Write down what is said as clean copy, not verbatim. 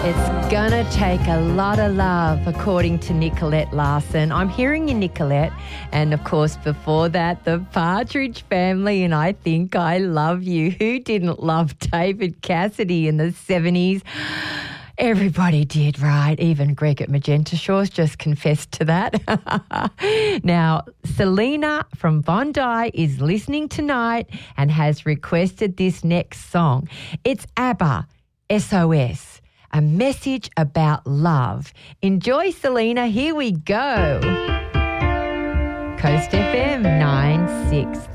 It's gonna take a lot of love, according to Nicolette Larson. I'm hearing you, Nicolette. And of course, before that, the Partridge Family and I Think I Love You. Who didn't love David Cassidy in the 70s? Everybody did, right? Even Greg at Magenta Shores just confessed to that. Now, Selena from Bondi is listening tonight and has requested this next song. It's ABBA, SOS. A message about love. Enjoy, Selena. Here we go. Coast FM 963.